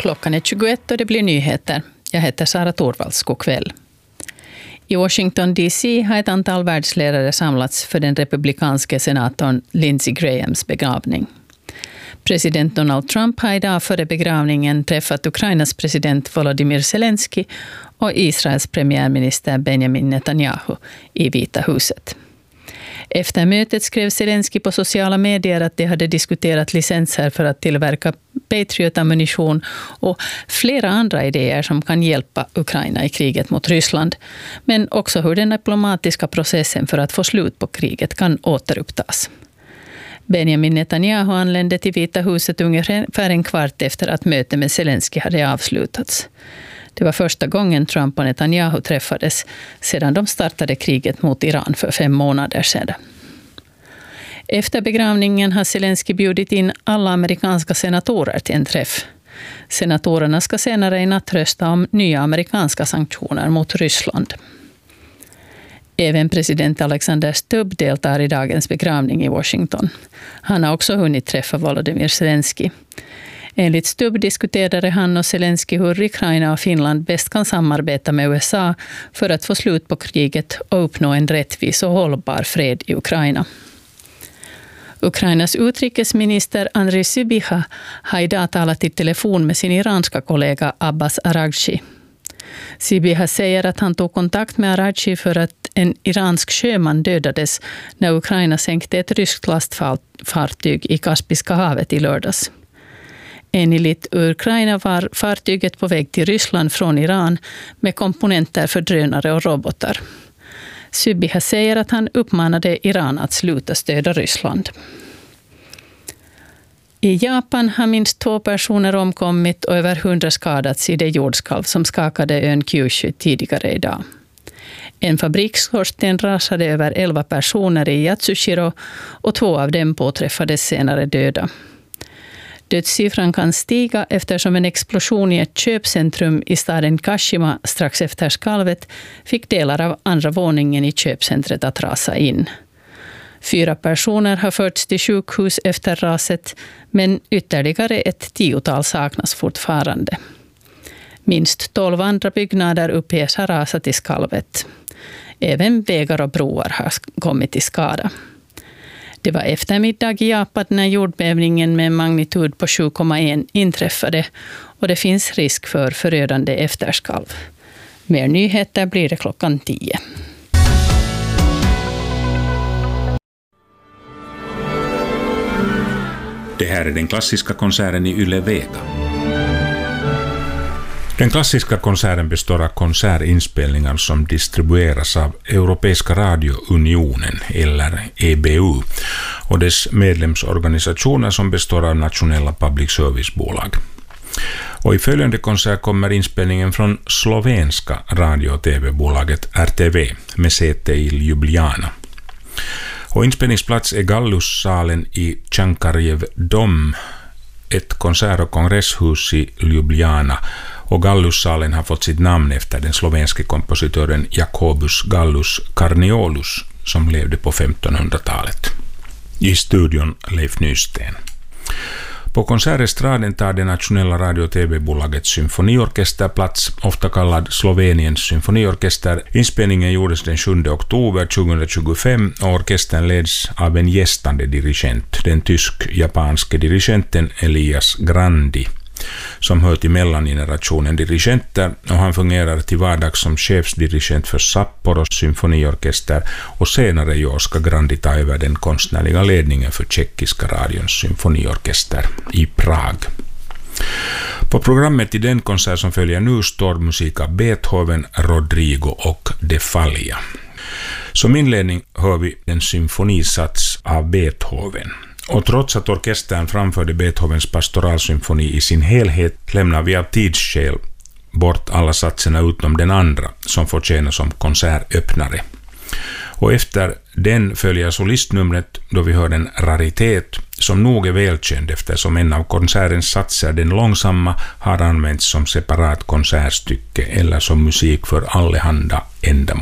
Klockan är 21 och det blir nyheter. Jag heter Sara Torvalds. God kväll. I Washington DC har ett antal världsledare samlats för den republikanske senatorn Lindsey Grahams begravning. President Donald Trump har idag före begravningen träffat Ukrainas president Volodymyr Zelensky och Israels premiärminister Benjamin Netanyahu i Vita huset. Efter mötet skrev Zelensky på sociala medier att de hade diskuterat licenser för att tillverka Patriot-ammunition och flera andra idéer som kan hjälpa Ukraina i kriget mot Ryssland, men också hur den diplomatiska processen för att få slut på kriget kan återupptas. Benjamin Netanyahu anlände till Vita huset ungefär en kvart efter att mötet med Zelensky hade avslutats. Det var första gången Trump och Netanyahu träffades sedan de startade kriget mot Iran för 5 månader sedan. Efter begravningen har Zelensky bjudit in alla amerikanska senatorer till en träff. Senatorerna ska senare i natt rösta om nya amerikanska sanktioner mot Ryssland. Även president Alexander Stubb deltar i dagens begravning i Washington. Han har också hunnit träffa Volodymyr Zelensky. Enligt Stubb diskuterade han och Zelensky hur Ukraina och Finland bäst kan samarbeta med USA för att få slut på kriget och uppnå en rättvis och hållbar fred i Ukraina. Ukrainas utrikesminister Andriy Sybiha har idag talat i telefon med sin iranska kollega Abbas Araghchi. Sybiha säger att han tog kontakt med Araghchi för att en iransk sjöman dödades när Ukraina sänkte ett ryskt lastfartyg i Kaspiska havet i lördags. Enligt Ukraina var fartyget på väg till Ryssland från Iran med komponenter för drönare och robotar. Sybiha säger att han uppmanade Iran att sluta stödja Ryssland. I Japan har minst 2 personer omkommit och över 100 skadats i det jordskalv som skakade ön Kyushu tidigare idag. En fabriksskorsten rasade över 11 personer i Yatsushiro och 2 av dem påträffades senare döda. Dödssiffran kan stiga eftersom en explosion i ett köpcentrum i staden Kashima strax efter skalvet fick delar av andra våningen i köpcentret att rasa in. 4 personer har förts till sjukhus efter raset, men ytterligare ett 10-tal saknas fortfarande. Minst 12 andra byggnader uppges ha rasat i skalvet. Även vägar och broar har kommit till skada. Det var eftermiddag i Japan när jordbävningen med magnitud på 7,1 inträffade och det finns risk för förödande efterskalv. Mer nyheter blir det klockan 10. Det här är den klassiska konserten i Yle Vega. Den klassiska konserten består av konsertinspelningar som distribueras av Europeiska radiounionen eller EBU och dess medlemsorganisationer som består av nationella public service-bolag. Och i följande konsert kommer inspelningen från slovenska radio- och tv-bolaget RTV med säte i Ljubljana. Och inspelningsplats är Gallussalen i Chankarjev dom, ett konsert- och kongresshus i Ljubljana, och Gallussalen har fått sitt namn efter den slovenske kompositören Jacobus Gallus Carniolus som levde på 1500-talet. I studion Leif Nysten. På konsertestraden tar det nationella radio- och tv-bolagets symfoniorkester plats, ofta kallad Sloveniens symfoniorkester. Inspelningen gjordes den 7 oktober 2025 och orkestern leds av en gästande dirigent, den tysk-japanske dirigenten Elias Grandi, som hör till mellangenerationen dirigenter, och han fungerar till vardags som chefsdirigent för Sapporos symfoniorkester, och senare i år ska Grandi ta över den konstnärliga ledningen för tjeckiska radions symfoniorkester i Prag. På programmet i den konsert som följer nu står musik av Beethoven, Rodrigo och De Falla. Som inledning hör vi en symfonisats av Beethoven. Och trots att orkestern framförde Beethovens pastoralsymfoni i sin helhet lämnar vi av tidsskäl bort alla satserna utom den andra som får tjäna som konsertöppnare. Och efter den följer solistnumret då vi hör en raritet som nog är välkänd eftersom en av konsertens satser, den långsamma, har använts som separat konsertstycke eller som musik för allehanda ändamål.